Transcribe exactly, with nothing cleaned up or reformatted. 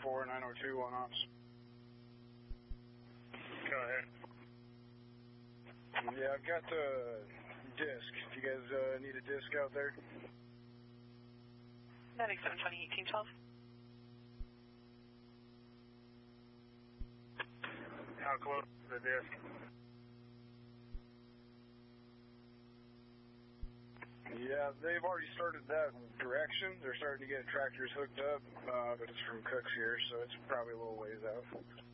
four, nine oh two, one ops. Go ahead. Yeah, I've got the disc. Do you guys uh, need a disc out there? ninety-seven twenty, eighteen twelve. How close to the disc? Yeah, they've already started that direction. They're starting to get tractors hooked up, uh, but it's from Cooks here, so it's probably a little ways out.